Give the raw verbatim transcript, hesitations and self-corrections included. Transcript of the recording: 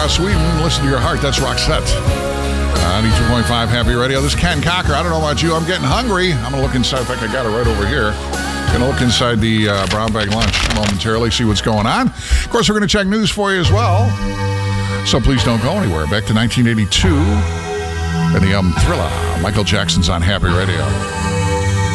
uh, Sweden. Listen to your heart. That's Roxette. ninety-two point five Happy Radio. This is Ken Cocker. I don't know about you. I'm getting hungry. I'm going to look inside. In fact, I got it right over here. Going to look inside the uh, brown bag lunch momentarily, see what's going on. Of course, we're going to check news for you as well. So please don't go anywhere. Back to nineteen eighty-two and the album Thriller. Michael Jackson's on Happy Radio.